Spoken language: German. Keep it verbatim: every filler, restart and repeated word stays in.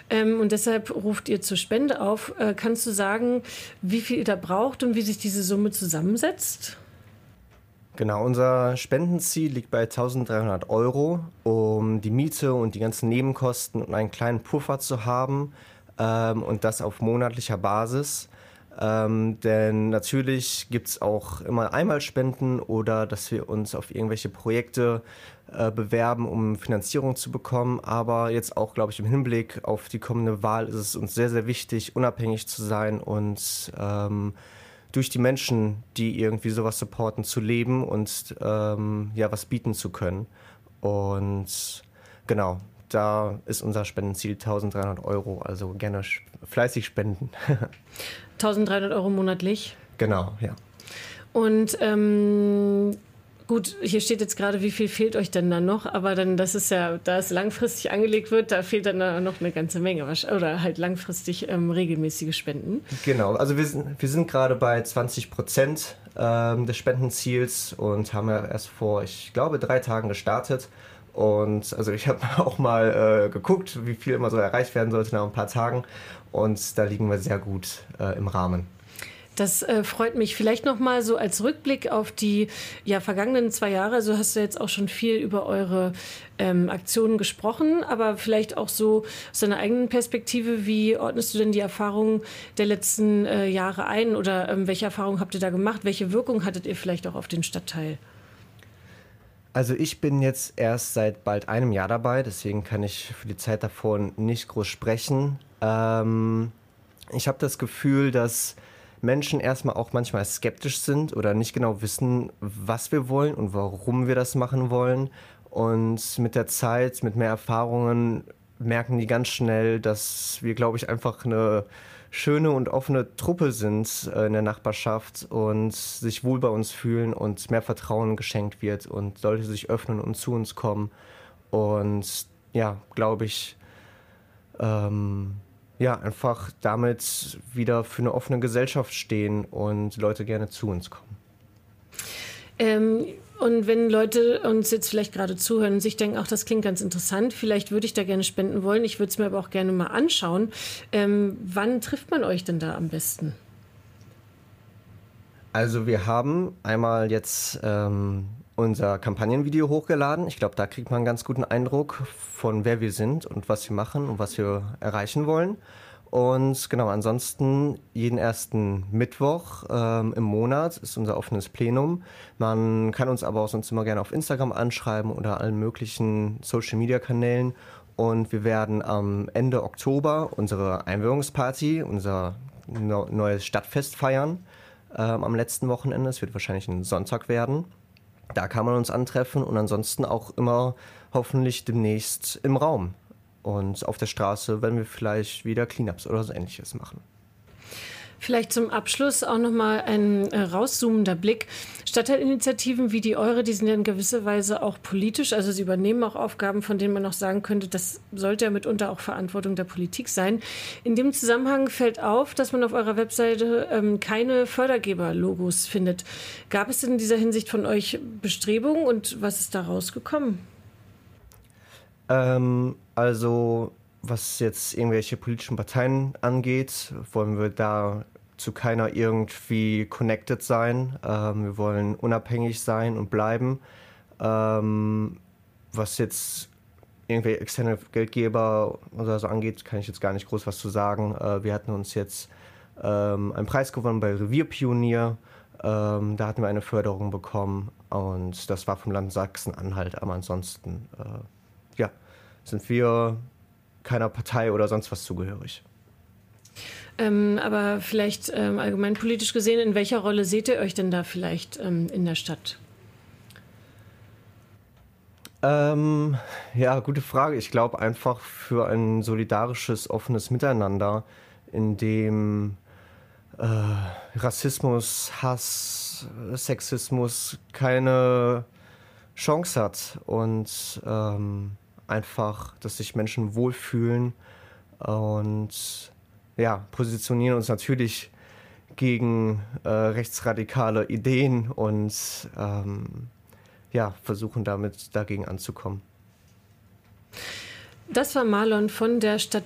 ähm, und deshalb ruft ihr zur Spende auf. Äh, kannst du sagen, wie viel ihr da braucht und wie sich diese Summe zusammensetzt? Genau, unser Spendenziel liegt bei eintausenddreihundert Euro, um die Miete und die ganzen Nebenkosten und einen kleinen Puffer zu haben, ähm, und das auf monatlicher Basis. Ähm, denn natürlich gibt es auch immer Einmalspenden oder dass wir uns auf irgendwelche Projekte äh, bewerben, um Finanzierung zu bekommen. Aber jetzt auch, glaube ich, im Hinblick auf die kommende Wahl ist es uns sehr, sehr wichtig, unabhängig zu sein und ähm, durch die Menschen, die irgendwie sowas supporten, zu leben und ähm, ja, was bieten zu können. Und genau, da ist unser Spendenziel eintausenddreihundert Euro, also gerne fleißig spenden. eintausenddreihundert Euro monatlich? Genau, ja. Und ähm, gut, hier steht jetzt gerade, wie viel fehlt euch denn dann noch? Aber dann, das ist ja, da es langfristig angelegt wird, da fehlt dann noch eine ganze Menge. Oder halt langfristig ähm, regelmäßige Spenden. Genau, also wir sind, wir sind gerade bei zwanzig Prozent ähm, des Spendenziels und haben ja erst vor, ich glaube, drei Tagen gestartet. Und also ich habe auch mal äh, geguckt, wie viel immer so erreicht werden sollte nach ein paar Tagen. Und da liegen wir sehr gut äh, im Rahmen. Das äh, freut mich. Vielleicht noch mal so als Rückblick auf die ja, vergangenen zwei Jahre. Also hast du jetzt auch schon viel über eure ähm, Aktionen gesprochen, aber vielleicht auch so aus deiner eigenen Perspektive. Wie ordnest du denn die Erfahrungen der letzten äh, Jahre ein? Oder ähm, welche Erfahrungen habt ihr da gemacht? Welche Wirkung hattet ihr vielleicht auch auf den Stadtteil? Also ich bin jetzt erst seit bald einem Jahr dabei, deswegen kann ich für die Zeit davor nicht groß sprechen. Ähm, ich habe das Gefühl, dass Menschen erstmal auch manchmal skeptisch sind oder nicht genau wissen, was wir wollen und warum wir das machen wollen. Und mit der Zeit, mit mehr Erfahrungen, merken die ganz schnell, dass wir, glaube ich, einfach eine schöne und offene Truppe sind in der Nachbarschaft und sich wohl bei uns fühlen und mehr Vertrauen geschenkt wird und Leute sich öffnen und zu uns kommen. Und ja, glaube ich, ähm, ja, einfach damit wieder für eine offene Gesellschaft stehen und Leute gerne zu uns kommen. Ähm, und wenn Leute uns jetzt vielleicht gerade zuhören und sich denken, ach, das klingt ganz interessant, vielleicht würde ich da gerne spenden wollen, ich würde es mir aber auch gerne mal anschauen. Ähm, wann trifft man euch denn da am besten? Also wir haben einmal jetzt ähm, unser Kampagnenvideo hochgeladen. Ich glaube, da kriegt man einen ganz guten Eindruck von wer wir sind und was wir machen und was wir erreichen wollen. Und genau, ansonsten jeden ersten Mittwoch ähm, im Monat ist unser offenes Plenum. Man kann uns aber auch sonst immer gerne auf Instagram anschreiben oder allen möglichen Social-Media-Kanälen. Und wir werden am Ende Oktober unsere Einweihungsparty, unser no- neues Stadtfest feiern ähm, am letzten Wochenende. Es wird wahrscheinlich ein Sonntag werden. Da kann man uns antreffen und ansonsten auch immer hoffentlich demnächst im Raum. Und auf der Straße werden wir vielleicht wieder Cleanups oder so Ähnliches machen. Vielleicht zum Abschluss auch nochmal ein äh, rauszoomender Blick. Stadtteilinitiativen wie die eure, die sind ja in gewisser Weise auch politisch. Also sie übernehmen auch Aufgaben, von denen man auch sagen könnte, das sollte ja mitunter auch Verantwortung der Politik sein. In dem Zusammenhang fällt auf, dass man auf eurer Webseite ähm, keine Fördergeber-Logos findet. Gab es denn in dieser Hinsicht von euch Bestrebungen und was ist da rausgekommen? Ähm, also was jetzt irgendwelche politischen Parteien angeht, wollen wir da zu keiner irgendwie connected sein. Ähm, wir wollen unabhängig sein und bleiben. Ähm, was jetzt irgendwelche externe Geldgeber oder so angeht, kann ich jetzt gar nicht groß was zu sagen. Äh, wir hatten uns jetzt ähm, einen Preis gewonnen bei Revierpionier. Ähm, da hatten wir eine Förderung bekommen und das war vom Land Sachsen-Anhalt. Aber ansonsten, äh, ja, sind wir keiner Partei oder sonst was zugehörig. Ähm, aber vielleicht ähm, allgemein politisch gesehen, in welcher Rolle seht ihr euch denn da vielleicht ähm, in der Stadt? Ähm, ja, gute Frage. Ich glaube einfach für ein solidarisches, offenes Miteinander, in dem äh, Rassismus, Hass, Sexismus keine Chance hat und ähm, einfach, dass sich Menschen wohlfühlen und ja, positionieren uns natürlich gegen äh, rechtsradikale Ideen und ähm, ja, versuchen damit dagegen anzukommen. Das war Marlon von der Stadt